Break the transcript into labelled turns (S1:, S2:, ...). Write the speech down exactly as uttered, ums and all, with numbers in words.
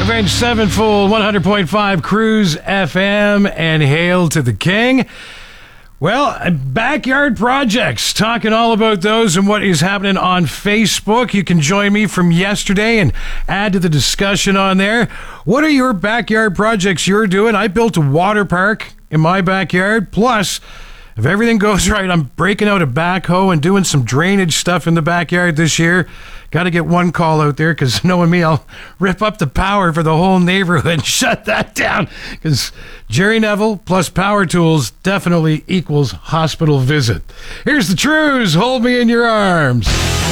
S1: Avenged Sevenfold, one hundred point five Cruise F M, and hail to the king. Well, backyard projects, talking all about those and what is happening on Facebook. You can join me from yesterday and add to the discussion on there. What are your backyard projects you're doing? I built a water park in my backyard. Plus, if everything goes right, I'm breaking out a backhoe and doing some drainage stuff in the backyard this year. Got to get one call out there because knowing me, I'll rip up the power for the whole neighborhood and shut that down because Jerry Neville plus power tools definitely equals hospital visit. Here's the truths. Hold me in your arms.